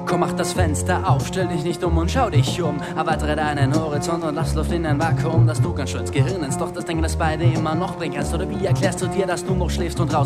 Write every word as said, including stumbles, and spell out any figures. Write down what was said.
Komm, mach das Fenster auf, stell dich nicht um und schau dich um. Erweitere deinen Horizont und lass Luft in ein Vakuum, das du ganz schön ins Gehirn ins. Doch das Denken, das beide immer noch bringen kannst. Oder wie erklärst du dir, dass du noch schläfst und raus